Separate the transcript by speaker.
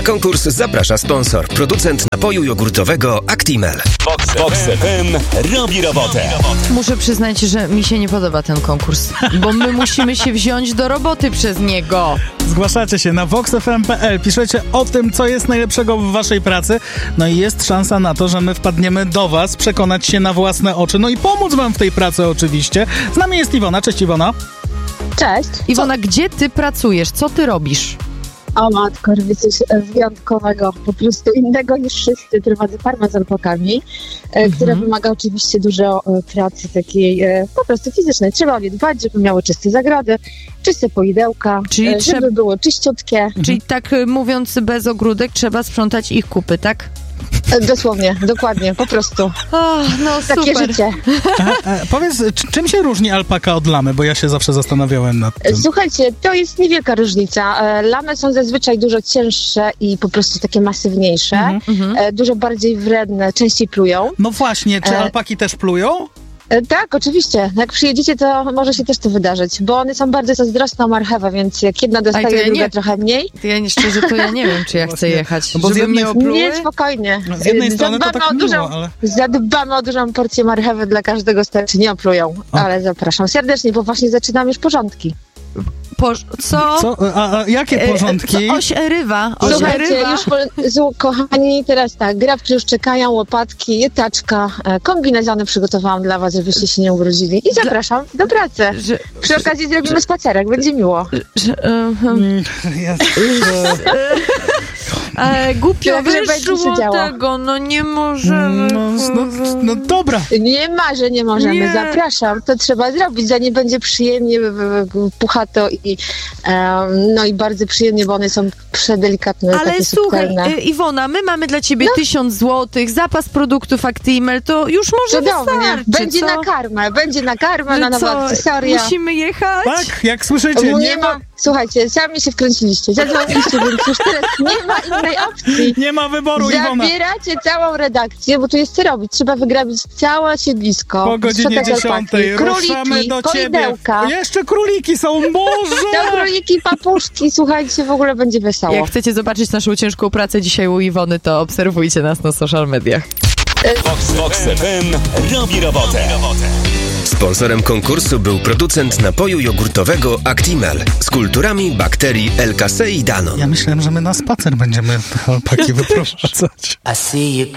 Speaker 1: konkurs zaprasza sponsor, producent napoju jogurtowego Actimel.
Speaker 2: Vox FM robi robotę.
Speaker 3: Muszę przyznać, że mi się nie podoba ten konkurs, bo my musimy się wziąć do roboty przez niego.
Speaker 4: Zgłaszacie się na voxfm.pl, piszecie o tym, co jest najlepszego w waszej pracy, no i jest szansa na to, że my wpadniemy do was, przekonać się na własne oczy, no i pomóc wam w tej pracy oczywiście. Z nami jest Iwona. Cześć, Iwona.
Speaker 5: Cześć.
Speaker 3: Iwona, gdzie ty pracujesz? Co ty robisz?
Speaker 5: O matko, robię coś wyjątkowego, po prostu innego niż wszyscy. Prowadzę farmę z alpakami, która wymaga oczywiście dużo pracy takiej po prostu fizycznej. Trzeba o nie dbać, żeby miały czyste zagrody, czyste poidełka,
Speaker 3: Czyli
Speaker 5: żeby było czyściutkie.
Speaker 3: Czyli tak mówiąc bez ogródek, trzeba sprzątać ich kupy, tak?
Speaker 5: Dosłownie, dokładnie, po prostu.
Speaker 3: No
Speaker 5: Takie
Speaker 3: super.
Speaker 5: życie.
Speaker 4: Powiedz, czym się różni alpaka od lamy, bo ja się zawsze zastanawiałem nad tym.
Speaker 5: Słuchajcie, to jest niewielka różnica. Lamy są zazwyczaj dużo cięższe i po prostu takie masywniejsze, dużo bardziej wredne, częściej plują.
Speaker 4: No właśnie, czy alpaki też plują?
Speaker 5: Tak, oczywiście. Jak przyjedziecie, to może się też to wydarzyć, bo one są bardzo zazdrosne o marchewę, więc jak jedna dostaje, druga trochę mniej.
Speaker 3: Szczerze, to ja nie wiem, czy ja chcę jechać,
Speaker 4: No bo z
Speaker 3: żeby
Speaker 4: jednej-
Speaker 3: mnie opluły.
Speaker 5: Nie, spokojnie.
Speaker 4: Z jednej strony to tak miło, ale...
Speaker 5: Zadbamy o dużą porcję marchewy dla każdego starczy, nie oplują. Ale zapraszam serdecznie, bo właśnie zaczynam już porządki.
Speaker 3: Co?
Speaker 4: A jakie porządki?
Speaker 3: Oś erywa.
Speaker 5: Słuchajcie, kochani, teraz tak, grabki już czekają, łopatki, taczka, kombinezony przygotowałam dla was, żebyście się nie ubrudzili. I zapraszam do pracy. Przy okazji zrobimy spacerek, będzie miło.
Speaker 3: Głupio
Speaker 5: Tak, że będzie się
Speaker 3: wyszło
Speaker 5: działo.
Speaker 3: tego, no nie możemy.
Speaker 4: No dobra.
Speaker 5: Nie ma, że nie możemy.
Speaker 3: Nie.
Speaker 5: Zapraszam. To trzeba zrobić, zanim będzie przyjemnie, puchato i no i bardzo przyjemnie, bo one są przedelikatne,
Speaker 3: Ale
Speaker 5: takie
Speaker 3: słuchaj,
Speaker 5: subtelne.
Speaker 3: Iwona, my mamy dla ciebie 1000 złotych, zapas produktów Actimel, to już może
Speaker 5: Cudownie.
Speaker 3: wystarczy,
Speaker 5: Będzie
Speaker 3: co?
Speaker 5: na karmę, na nowe akcesoria.
Speaker 3: Musimy jechać?
Speaker 4: Tak, jak słyszycie,
Speaker 5: Nie ma. Słuchajcie, sami się wkręciliście, zadzwoniliście, więc już teraz nie ma innej opcji.
Speaker 4: Nie ma wyboru, Iwona.
Speaker 5: Zabieracie całą redakcję, bo tu jest co robić. Trzeba wygrabić całe siedlisko.
Speaker 4: Po godzinie 10 ruszamy do ciebie.
Speaker 5: Poidełka.
Speaker 4: Jeszcze króliki są, Boże!
Speaker 5: To króliki, papuszki, słuchajcie, w ogóle będzie wesoło.
Speaker 3: Jak chcecie zobaczyć naszą ciężką pracę dzisiaj u Iwony, to obserwujcie nas na social mediach.
Speaker 2: Vox FM robi robotę.
Speaker 1: Sponsorem konkursu był producent napoju jogurtowego Actimel z kulturami bakterii L. casei Danon.
Speaker 4: Ja myślałem, że my na spacer będziemy te alpaki wyprowadzać.